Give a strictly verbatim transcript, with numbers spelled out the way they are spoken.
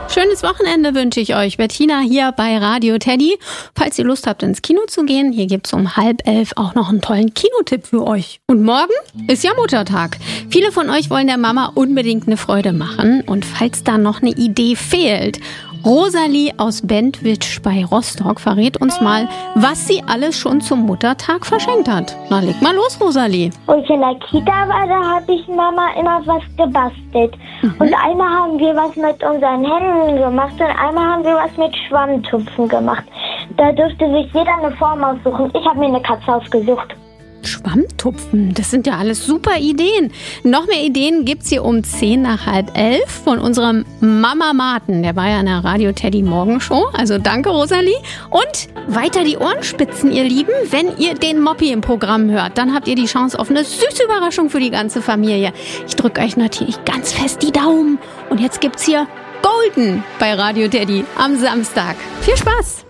Schönes Wochenende wünsche ich euch. Bettina hier bei Radio Teddy. Falls ihr Lust habt, ins Kino zu gehen, hier gibt's um halb elf auch noch einen tollen Kinotipp für euch. Und morgen ist ja Muttertag. Viele von euch wollen der Mama unbedingt eine Freude machen. Und falls da noch eine Idee fehlt, Rosalie aus Bentwitsch bei Rostock verrät uns mal, was sie alles schon zum Muttertag verschenkt hat. Na, leg mal los, Rosalie. Wo ich in der Kita war, da habe ich Mama immer was gebastelt. Mhm. Und einmal haben wir was mit unseren Händen gemacht und einmal haben wir was mit Schwammtupfen gemacht. Da durfte sich jeder eine Form aussuchen. Ich habe mir eine Katze ausgesucht. Schwammtupfen, das sind ja alles super Ideen. Noch mehr Ideen gibt's hier um zehn nach halb elf von unserem Mama Martin. Der war ja in der Radio Teddy Morgenshow. Also danke, Rosalie. Und weiter die Ohren spitzen, ihr Lieben. Wenn ihr den Moppi im Programm hört, dann habt ihr die Chance auf eine süße Überraschung für die ganze Familie. Ich drücke euch natürlich ganz fest die Daumen. Und jetzt gibt's hier Golden bei Radio Teddy am Samstag. Viel Spaß!